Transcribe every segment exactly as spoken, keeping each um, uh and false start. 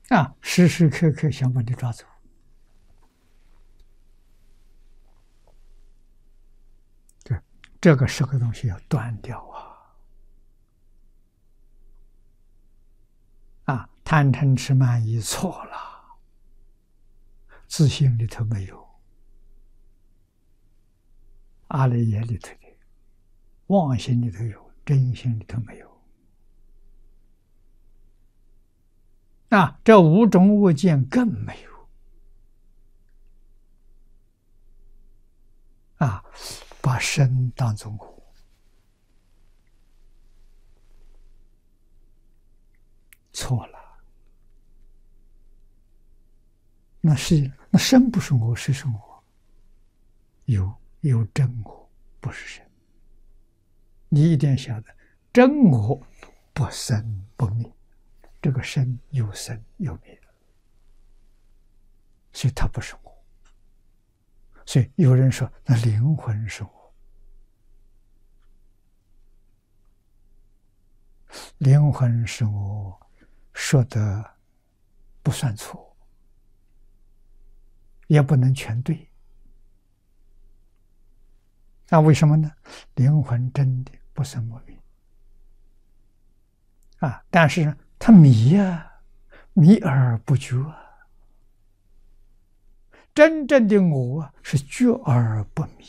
啊，时时刻刻想把你抓走。对，这个十个东西要断掉啊！啊，贪嗔痴慢疑错了，自信里头没有，阿赖耶里头的，妄心里头有，真心里头没有。啊，这五种物件更没有。啊，把身当作我，错了。那是那身不是我，谁是我？有有真我，不是身。你一定晓得，真我不生不灭，这个身有生有灭，所以它不是我。所以有人说，那灵魂是我，灵魂是我，说的不算错，也不能全对。那为什么呢？灵魂真的不生不灭啊，但是它迷呀，迷而不觉啊。真正的我是觉而不迷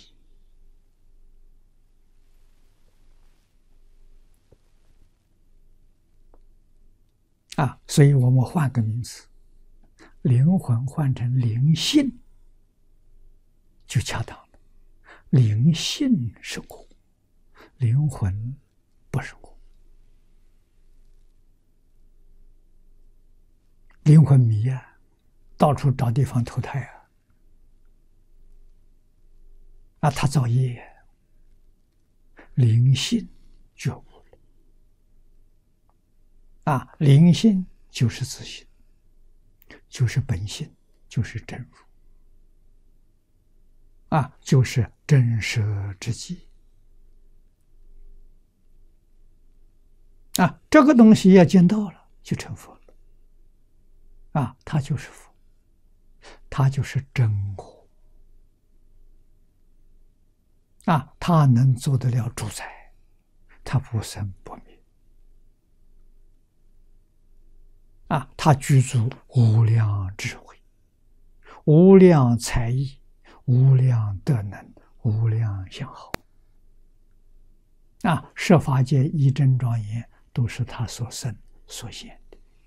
啊，所以我们换个名词，灵魂换成灵性就恰当了。灵性是我，灵魂不是我。灵魂迷啊，到处找地方投胎啊。啊，他造业，灵性觉悟了。啊，灵性就是自性，就是本性，就是真如。啊，就是真实之际。啊，这个东西要见到了，就成佛了。啊，他就是佛，他就是真我。啊，他能做得了主宰，他不生不灭。啊，他具足无量智慧、无量才艺、无量德能、无量相好。啊，十法界一真庄严都是他所生所现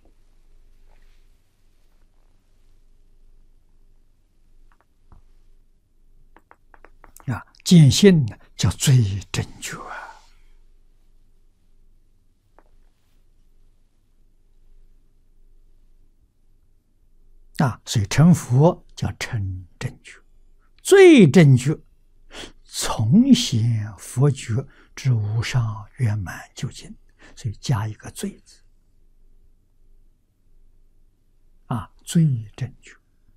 的。啊，见性呢叫最正觉啊。啊，所以成佛叫成正觉，最正觉，从显佛觉之无上圆满究竟，所以加一个最字。啊，最正觉。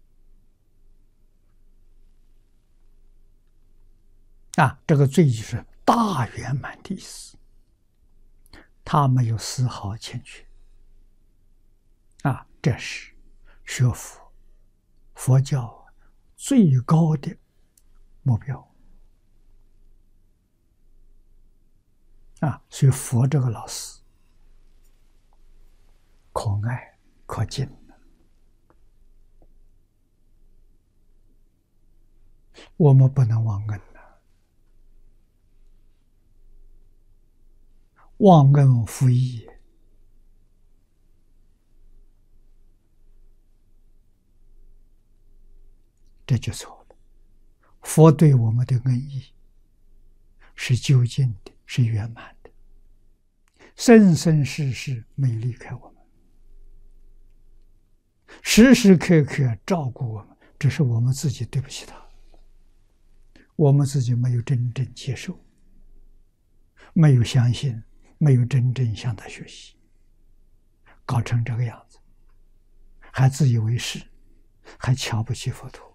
啊，这个最就是大圆满的意思，他没有丝毫欠缺。啊，这是学佛佛教最高的目标。啊，所以佛这个老师可爱可敬的，我们不能忘恩。忘恩负义，这就错了。佛对我们的恩义是究竟的，是圆满的，生生世世没离开我们，时时刻刻照顾我们，只是我们自己对不起他，我们自己没有真正接受，没有相信，没有真正向他学习，搞成这个样子，还自以为是，还瞧不起佛陀。